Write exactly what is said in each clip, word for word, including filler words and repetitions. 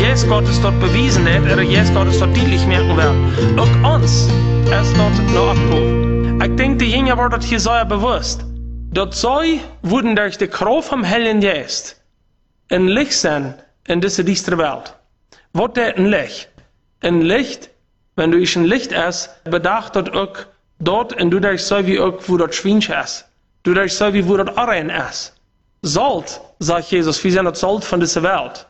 Jesus Gottes dort bewiesen hat, oder Jesus Gottes dort deutlich merken wird. Auch uns ist dort noch abgerufen. Ich denke, die Jünger waren dort hier sehr bewusst. Dort sei, wurden durch die Kraft vom Heiligen Geist ein Licht sein in diese düstere Welt. Was ist ein Licht? Ein Licht, wenn du ich ein Licht ist, bedacht dort auch dort, und du durch so wie auch, wo dort Schweinchen ist. Du durch so wie, wo dort Arren ist. Salt, sagt Jesus, wir sind das Salt von dieser Welt.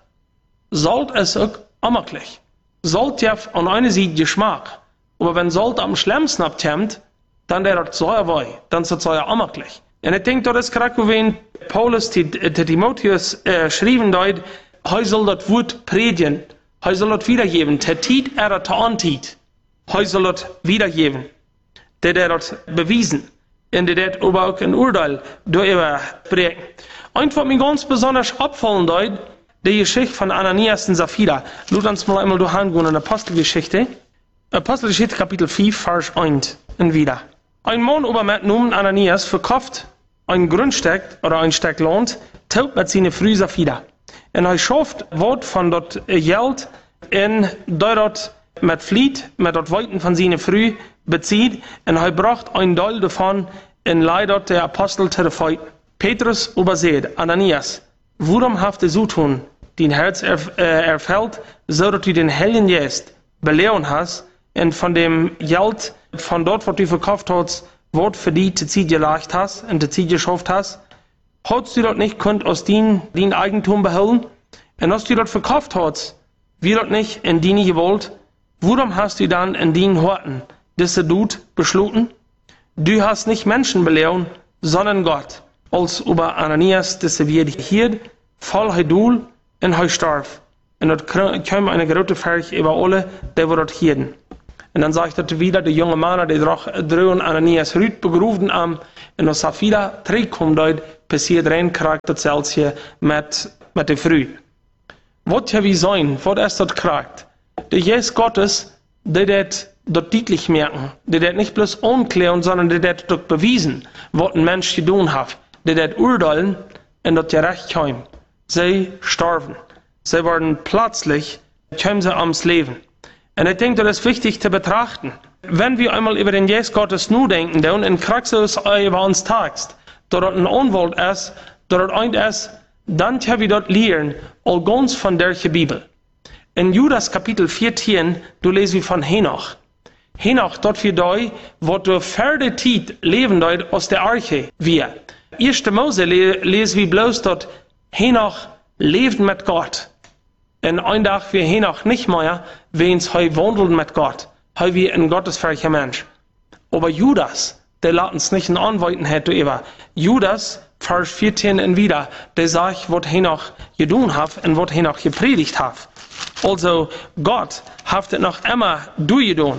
Salt ist auch ammerlich. Salt hat an einer Seite Geschmack. Aber wenn Salt am schlimmsten abkommt, dann der dort Säure wei, dann ist das Säure ammerlich. Und ich denke, das ist gerade, wenn Paulus die, die Timotheus äh, schrieben dort, er soll das Wort predigen, er soll das wiedergeben, der Tiet er der Antit, er soll das wiedergeben, der der das bewiesen, und der der aber auch ein Urteil darüber prägen. Und was mir ganz besonders abfallen dort, die Geschichte von Ananias und Sapphira. Lass uns mal einmal durchgehen in der Apostelgeschichte. Apostelgeschichte Kapitel vier, Vers eins und wieder. Ein Mann aber mit Namen Ananias verkauft ein Grundstück oder ein Stück Land, teilt mit seiner Frau Sapphira. Und er schafft Wort von dort Geld in dort mit Fleet, mit dort Weiten von seiner Frau bezieht, und er bracht ein Teil davon in Leid der Apostel zu der Feut. Petrus überseht, Ananias, warum haft ihr so tun, dein Herz erf äh, erfällt, so dass du den Heiligen Geist belehren hast, und von dem Geld, von dort, was du verkauft hast, Wort für die zu ziehen gelegt hast, und zu ziehen geschafft hast, hast du dort nicht könnt aus dein, dein Eigentum behalten, und was du dort verkauft hast, wie dort nicht in deine gewollt, warum hast du dann in deinen Horten diese Dut beschlossen? Du hast nicht Menschen belehren, sondern Gott. Als über Ananias, diese wird hier voll Hedul und he starb. Und dort kam eine große Furcht über alle, die wir dort hielten. Und dann sagt er wieder, der junge Mann, der drohen Ananias Rüd begrüfen am, und als Sapphira zurückkommt dort, passiert rein Charakter selbst hier mit, mit der Früh. Was ja wie sein, was ist dort Charakter? Der Jesus Gottes, der det dort deutlich merken, der det nicht bloß unklären, sondern der det dort bewiesen, was ein Mensch getan hat. Die das urteilen und das gerecht kommen. Sie starben. Sie werden plötzlich, kommen sie ums Leben. Und ich denke, das ist wichtig zu betrachten. Wenn wir einmal über den Jesus Gottes nur denken, und in Kraxus über uns tagst, dort ein Unwort ist, dort ein ist, dann können wir dort lernen, all ganz von der Bibel. In Judas Kapitel vierzehn, du lesen wir von Henoch. Henoch, dort wir da, wo du ferne Zeit leben dort aus der Arche, wir. Erste Mose lesen wir bloß dort, Henoch lebt mit Gott. Und ein Tag wir Henoch nicht mehr, wenn es heu wandelt mit Gott. Heu wie ein gottesfürchtiger Mensch. Aber Judas, der lässt uns nicht in Anweiten hätte über. Judas, Vers vierzehn und wieder, der sagt, was Henoch getan hat und was Henoch gepredigt hat. Also, Gott hat es noch immer durchgetan.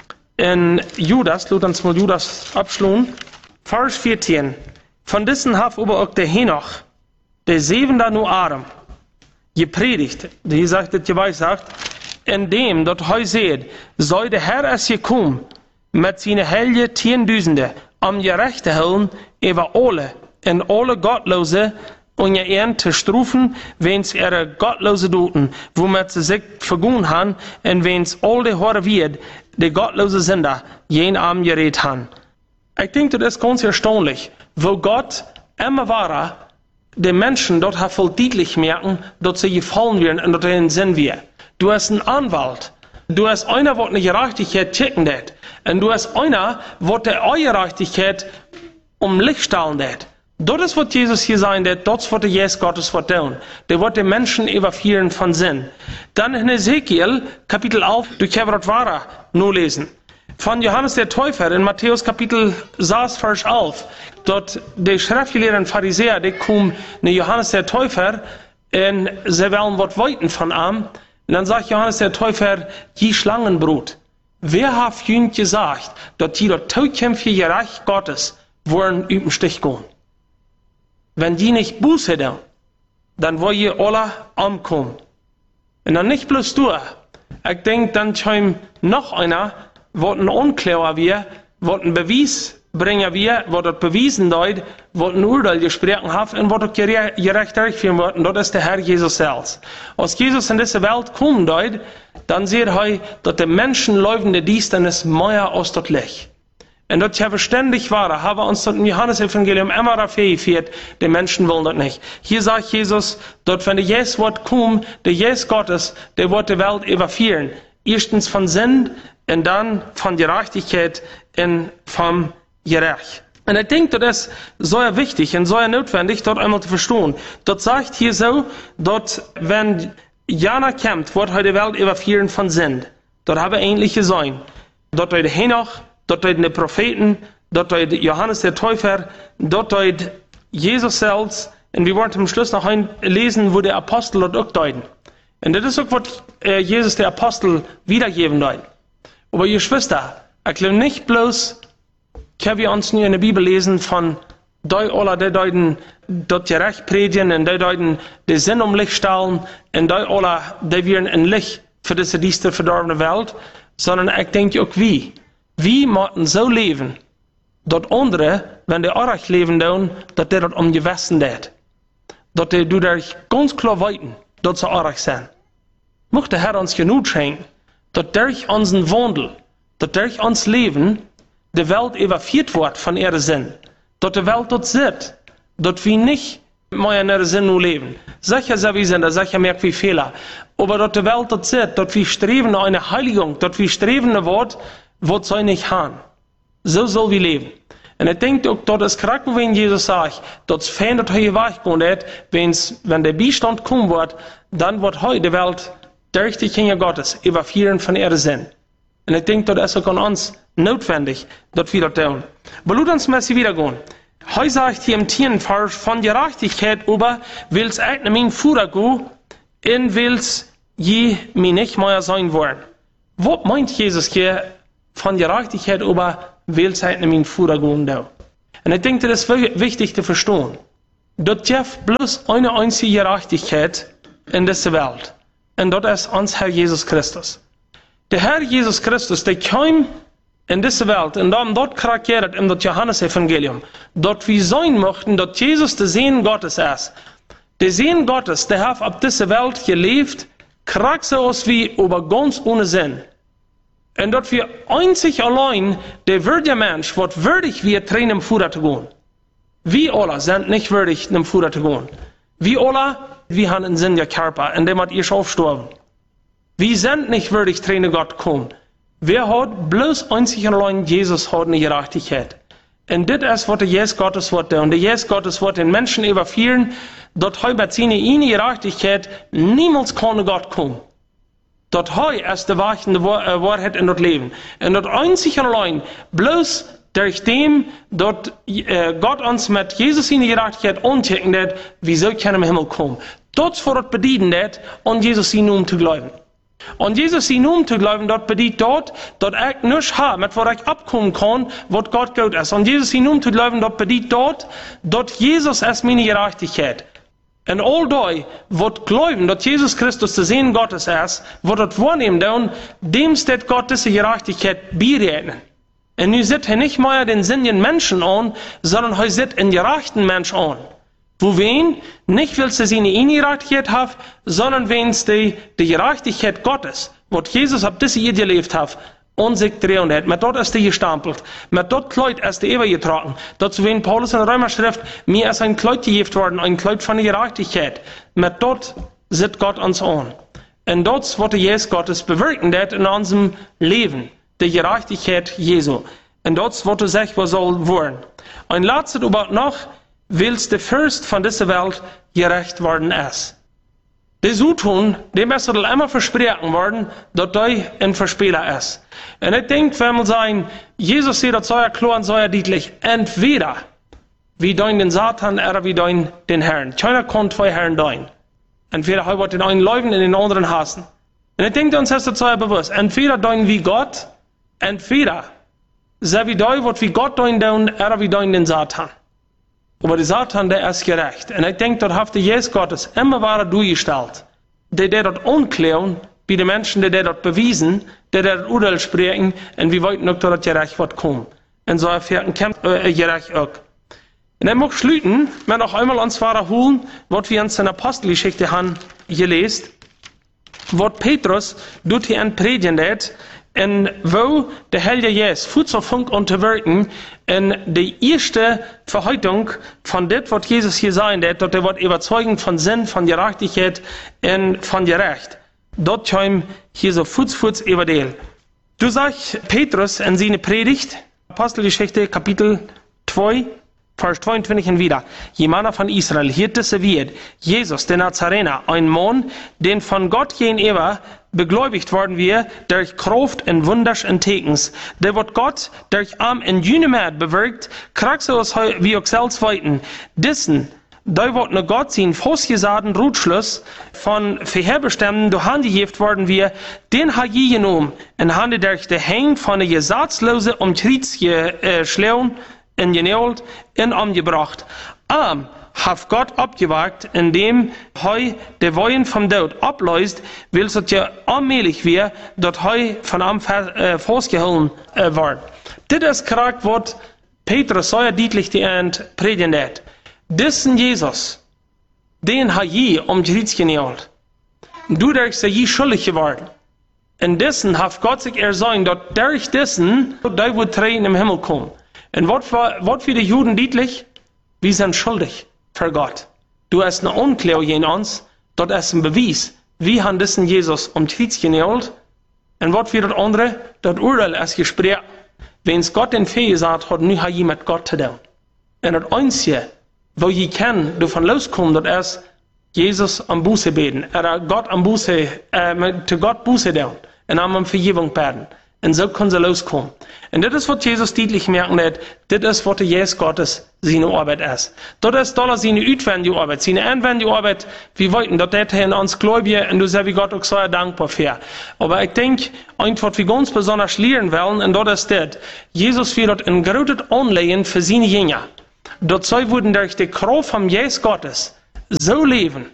In Judas, lass uns mal Judas abschluen. Vers vierzehn. Von diesen hat aber auch der Henoch, der siebente nur Adam, gepredigt, die sagt, das weiß sagt, in dem dort heu seht, soll der Herr es gekommen, mit seine Helge Tiendüsende, am gerechte Hellen, über alle, und alle Gottlose, und ihr Ehren zu strufen, wenns ihre Gottlose duten, womit sie sich vergun han, und wenns all die Hore wird, die Gottlose sind da, jen Arm gerät han. Ich denke, das ist ganz erstaunlich, wo Gott immer war, die Menschen dort hat voll deutlich merken, dass sie gefallen werden und dort sind wir. Du hast einen Anwalt, du hast einer, der eine Gerechtigkeit checken hat, und du hast einer, der der eure Gerechtigkeit um Licht stellen hat. Das ist, was Jesus hier sagen wird, das ist, was der Jesus Gottes wird tun. Der wird den Menschen überführen von Sinn. Dann in Ezekiel, Kapitel elf, du kannst das wahre nur lesen. Von Johannes der Täufer in Matthäus Kapitel sechs, Vers elf. Dort die Schriftgelehrten Pharisäer, die kommen nach Johannes der Täufer und sie wollen was weiten von ihm. Und dann sagt Johannes der Täufer, je Schlangenbrut. Wer hat ihnen gesagt, dass die dort Todkämpfe ihr Reich Gottes wollen über den Stich gehen? Wenn die nicht Buße tun, dann wollen ihr alle umkommen. Und dann nicht bloß du. Ich denke, dann kommt noch einer, wo ein Unklar wird, wo ein Beweis bringen wir, wo dort bewiesen wird, wo ein Urteil gesprochen hat und wo dort gerecht durchführen wird, und das ist der Herr Jesus selbst. Als Jesus in diese Welt kommt, dort, dann sieht er, dass die Menschen laufen der Dienstnis mehr aus dort Licht. Und dort ja verständig war, haben wir uns dort im Johannes-Evangelium immer dafür geführt, die Menschen wollen dort nicht. Hier sagt Jesus, dort wenn der Jesus Wort kommt, der Jesus Gottes, der wird die Welt überführen. Erstens von Sinn und dann von Gerechtigkeit und vom Gerecht. Und ich denke, das ist sehr wichtig und sehr notwendig, dort einmal zu verstehen. Dort sagt hier so, dort, wenn Jana kommt, wird heute die Welt überführen von Sinn. Dort haben ähnliche sein. Dort heute Henoch, dort heute die Propheten, dort heute Johannes der Täufer, dort heute Jesus selbst. Und wir wollen zum Schluss noch ein lesen, wo der Apostel dort auch deuten. Und das ist auch, was äh, Jesus der Apostel wiedergeben deuten. Aber ihr Schwester, erklären nicht bloß, können wir uns nur in der Bibel lesen von die alle, die deuten, dort gerecht predigen, und die deuten, die Sinn um Licht stellen, und die alle, die wir ein Licht für diese diese verdorbene Welt, sondern ich denke auch wie. Wie müssen so leben, dass andere, wenn die auch leben, tun, dass die dort umgewessen wird. Dass die durch ganz klar weiten, dass sie auch sind. Möchte der Herr uns genug schenken, dass durch unseren Wandel, dass durch uns Leben, die Welt überführt wird von ihrem Sinn. Dass die Welt dort sieht, dass wir nicht mehr in ihrem Sinn nur leben. Sicher sind wir sind, sicher merken wir Fehler. Aber dass die Welt dort sieht, dass wir streben nach einer Heiligung, dass wir streben nach Wort, was soll nicht haben. So soll wir leben. Und ich denke auch, dass es kraken, wenn Jesus sagt, dass es fein, dass er weichgehen wird, wenn der Beistand kommen wird, dann wird heute die Welt durch die Kinder Gottes überführen von ihrem Sinn. Und ich denke, das ist auch an uns notwendig, dass wir das tun. Aber lasst uns mal wiedergehen. Heute sagt hier im Tierenfall von Gerechtigkeit über, will's eigentlich mein Führer gehen, und will's je mir nicht mehr sein wollen. Was meint Jesus hier von Gerechtigkeit über, will's eigentlich mein Führer gehen? Und ich denke, das ist wichtig zu verstehen. Dort gibt bloß eine einzige Gerechtigkeit in dieser Welt. Und das ist uns Herr Jesus Christus. Der Herr Jesus Christus, der kam in diese Welt und dann dort charakteriert in das Johannes-Evangelium, dort wir sein möchten, dass Jesus der Sohn Gottes ist. Der Sohn Gottes, der hat auf dieser Welt gelebt, krank so aus wie über ganz ohne Sinn. Und dort wir einzig allein, der würdige Mensch, wird würdig wird, Tränen im Führer zu gehen. Wir alle sind nicht würdig, im Führer zu gehen. Wir alle, wir haben einen Sinn der Körper, in dem hat ihr schon aufgestorben. Wir sind nicht würdig, Tränen Gott kommen. Wer hat bloß einzig und allein Jesus hat eine Gerechtigkeit. Und das ist, was der Jesus Gottes wird. Und der Jesus Gottes wird den Menschen überführen, dort heu bei seine Gerechtigkeit niemals kann Gott kommen. Dort heu ist die wachende Wahrheit in dort Leben. Und dort einzig und allein, bloß durch dem, dort äh, Gott uns mit Jesus in die Gerechtigkeit anchecken wird, wieso kann er im Himmel kommen. Dort vor dort bedienen wird, und Jesus ihn um zu glauben. Und Jesus ihn um zu glauben, dort bedient dort, dort ich nichts habe, mit was ich abkommen kann, was Gott gut ist. Und Jesus ihn um zu glauben, dort bedient dort, dort Jesus ist meine Gerechtigkeit. Und all die, die glauben, dass Jesus Christus der Sohn Gottes ist, die das wahrnehmen, dann, dem steht Gott diese Gerechtigkeit beireden. Und nu sieht er nicht mehr den sinnigen Menschen an, sondern er sieht einen gerechten Mensch an. Wo wen nicht willst du seine Gerechtigkeit haben, sondern wenn es die, die Gerechtigkeit Gottes, was Jesus ab dieser Erde gelebt hat, und sich drehen hat. Mit dort ist die gestampelt. Mit dort Kleid ist die Ewe getragen. Dazu wenn Paulus in der Römerschrift, mir ist ein Kleid gegeben worden, ein Kleid von der Gerechtigkeit. Mit dort sieht Gott uns an. Und dort wird Jesus Gottes bewirken, das in unserem Leben, die Gerechtigkeit Jesu. Und dort wird er sich, was soll werden. Ein letztes aber noch, willst der Fürst von dieser Welt gerecht worden ist. Die so tun, dem ist er immer versprechen worden, dass er ein Verspieler ist. Und ich denke, wenn man sagen, Jesus sieht das so klar und so deutlich, entweder wie dein den Satan oder wie dein den Herrn. Keiner kann zwei Herren dein. Entweder er wird den einen leuben und den anderen hassen. Und ich denke, uns ist das so bewusst. Entweder dein wie Gott, entweder sei wie dein, wird wie Gott dein dein, oder wie dein den Satan. Aber der Satan, der ist gerecht. Und ich denke, dort hat der Jesus Gottes immer wahre durchgestellt. Der, der dort unklären, wie die Menschen, die der dort bewiesen, der der dort Urteil sprechen, und wie weit noch dort gerecht wird kommen. En zo erfährt kämpft äh, gerecht auch. Und dann mag ich schließen, wenn noch einmal uns wiederholen, was wir uns in der Apostelgeschichte haben gelesen, was Petrus dort hier an predigen hat, und wo der Heilige Geist führt zur Funk unterwirken, in die erste Verheitung von dem, was Jesus hier sagen hat, dass er wird überzeugen von Sinn, von Gerechtigkeit und von Gerecht. Dort kommt hier so Fuß, Fuß überdeel. Du sagst Petrus in seine Predigt, Apostelgeschichte, Kapitel zwei, Vers zweiundzwanzig und wieder. Jemand von Israel, hier das wird, Jesus, der Nazarener, ein Mann, den von Gott gegenüber begläubigt worden wir, durch Kraft und Wunders und Tekens. Der wird Gott durch Arm und Jünemat bewirkt, kraxos wie auch selbst weiten. Dissen, da wird ne Gott sein festgesaten Rutschluss von vorherbestimmten durch Hand geheft worden wir, den hat je genommen, und Hande durch der Häng von der gesatzlose um Krieg geschlagen, in genäht, in umgebracht. Arm hat Gott abgewagt, indem heu der Wein vom Tod abläuft, will es ja allmählich wir, dort heu von am äh, festgehalten äh, wird. Das ist gerade, was Petrus so deutlich die End predigen hat. Diesen Jesus, den hat je um Krieg genäht. Du darfst ja je schuldig geworden. In diesen hat Gott sich ersäumt, dass durch diesen, da wird Tränen im Himmel kommen. Und was für die Juden deutlich? Wir sind schuldig für Gott. Du hast eine Unklärung in uns, dort ist ein Beweis. Wir haben diesen Jesus um Krieg genäht. Und was für das andere? Das Urteil ist Gespräch. Wenn es Gott den Fee gesagt hat, nu hat jemand Gott zu tun. Und das Einzige, wo je kann, davon loskommen, das ist Jesus am Buße beten. Oder Gott am Buße, äh, zu Gott Buße tun. Und am Vergebung beten. Und so können sie loskommen. Und das ist, was Jesus deutlich merken hat, das ist, was der Jesus Gottes seine Arbeit ist. Das ist da seine utwendige Arbeit, seine anwendige Arbeit. Wir wollten, dass das in uns Gläubige, und du sagst, wie Gott auch so dankbar für. Aber ich denke, eins, was wir ganz besonders lernen wollen, und das ist das, Jesus wird dort ein großes Anlegen für seine Jünger. Dort sie würden durch die Kraft vom Jesus Gottes so leben,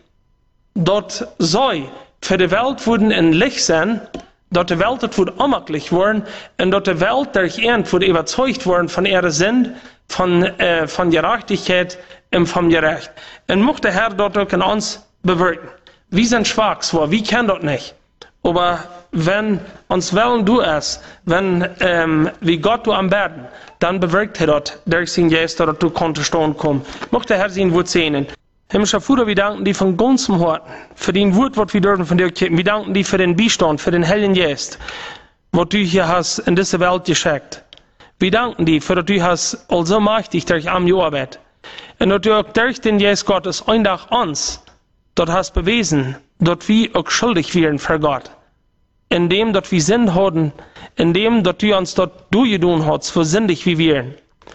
dort sie für die Welt würden ein Licht sein, dat de Welt het wordt onmakkelijk worden en dat de Welt durch ihn wordt überzeugt worden von ihrer Sinn, von, äh, von Gerechtigkeit und vom Gerecht. Und mochte der Herr dort auch in uns bewirken. Wir sind schwach, so, wir kennen das nicht. Aber wenn uns Willen du es, wenn ähm, wie Gott du am Beten, dann bewirkt er dort, durch sein Geist, dass du konntest stehen kommen. Mochte der Herr sein Wort sehen. Himmlischer Vater, wir danken dir von ganzem Herzen für den Wort, was wir dürfen von dir kippen. Wir danken dir für den Beistand, für den Heiligen Geist, was du hier hast in diese Welt geschickt. Wir danken dir, für dass du hast all so mächtig durch am gearbeitet. Und dass du auch durch den Geist Gottes ein Tag uns dort hast bewiesen, dass wir auch schuldig wären für Gott. Indem, dass wir Sinn hatten, indem, dass du uns dort durchgetan hast, für sündig wie wir.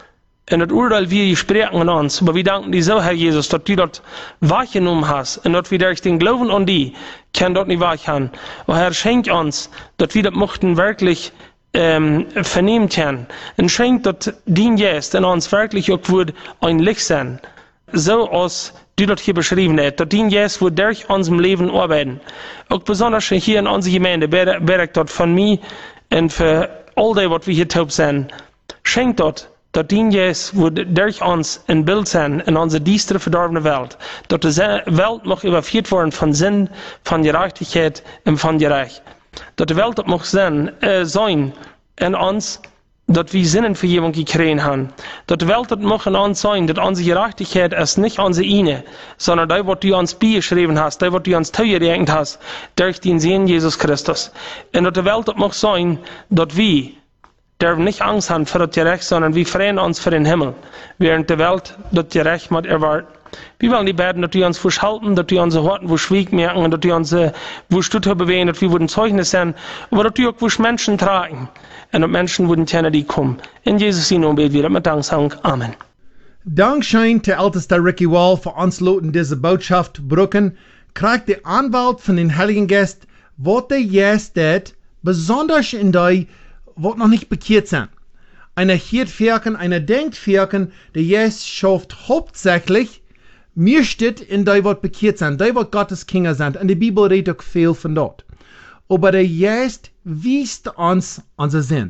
Und das Urteil wir sprechen an uns, aber wir danken dir so, Herr Jesus, dass du dort wahrgenommen hast und dass wir durch den Glauben an die können dort nicht wahrhaben. Und Herr, schenk uns, dass wir das möchten wirklich ähm, vernehmen können. Und schenk, dass dein Geist in uns wirklich auch wird ein Licht sein. So als du das hier beschrieben hast, dass dein Geist wird durch unserem Leben arbeiten. Auch besonders hier in unserer Gemeinde, bete ich dort von mir und für all die, was wir hier taub sind. Schenk dort, dass dein Geist wird durch uns ein Bild sein in unsere düstere, verdorbene Welt. Dass die Welt mag überführt werden von Sinn, von Gerechtigkeit und von Gerecht. Dass die Welt mag sein, äh, sein in uns, dass wir Sinnenvergebung gekriegt haben. Dass die Welt mag in uns sein, dass unsere Gerechtigkeit ist nicht unsere eine, sondern das, was du uns beigeschrieben hast, das, was du uns zugedenkt hast, durch den Sohn Jesus Christus. Und dass die Welt mag sein, dass wir dürfen nicht Angst haben für das Gerecht, sondern wir freuen uns für den Himmel, während der Welt das Gerecht mit erwartet. Wir wollen die beten, dass wir uns verschalten, dass wir unsere Horten, wo Schwieg merken, dass wir uns, wo Stütter bewegen, dass wir würden Zeugnis sein, aber dass wir auch, wo Menschen tragen, und dass Menschen würden kennen, die kommen. In Jesus' Namen beten wir mit Danksagung. Amen. Dankschein der älteste Ricky Wall für uns Leuten diese Botschaft brücken, kriegt der Anwalt von den Heiligen Geist, was der jetzt tät, besonders in die, was noch nicht bekehrt sind. Einer hiert Vierken, einer denkt Vierken, der jetzt schafft hauptsächlich, mir steht in die, was bekehrt sind, die, was Gottes Kinder sind. Und die Bibel redet auch viel von dort. Aber der jetzt wiest uns unser Sinn.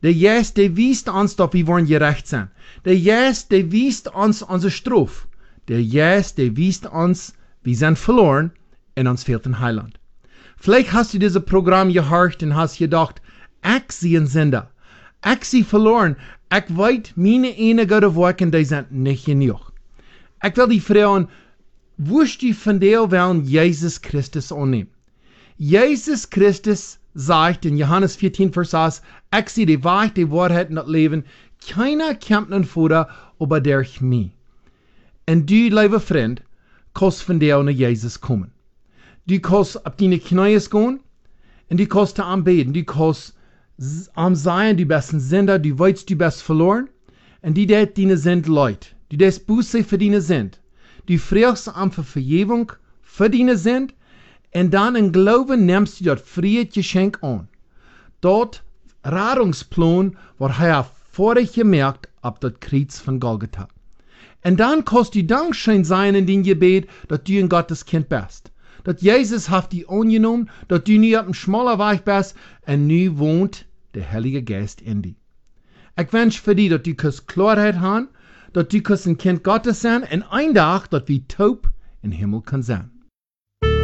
Der Jesus, der wiest uns, dass wir wollen gerecht sein. Der Jesus, der wiest uns unsere Strophe. Der Jesus, der wiest uns, wir sind verloren und uns fehlt ein Heiland. Vielleicht hast du dieses Programm gehört und hast gedacht, ich sehe einen Sender. Ich sehe verloren. Ich weiß, meine einige Worte, die sind nicht genug. Ich will dich fragen, wirst du von der Welt Jesus Christus annehmen? Jesus Christus sagt in Johannes vierzehn, Vers eins, ich sehe die Wahrheit, die Wahrheit und das Leben. Keiner kommt nach vorne, aber durch mich. Und du, lieber Freund, kannst von der nach Jesus kommen. Du kannst auf deine Knie gehen und du kannst anbeten. Du kannst am sein, du bist ein Sünder, du weißt, du bist verloren und die det deine Sünd leid. Du das Buße für deine Sünd. Du fragst um für Vergebung für deine Sünd und dann in Glauben nimmst du das Friedgeschenk an. Dort Rettungsplan, was er vorher gemerkt ab das Kreuz von Golgatha. Und dann kannst du Dankschein sein in dem Gebet, dass du ein Gottes Kind bist. Dass Jesus hat dich angenommen, dass du nie auf dem schmalen Weg bist und nu wohnt der Heilige Geist in dir. Ich wünsche für dich, dass du Klarheit hast, dass du ein Kind Gottes sein und ein Tag, dass wir taub im Himmel können sein.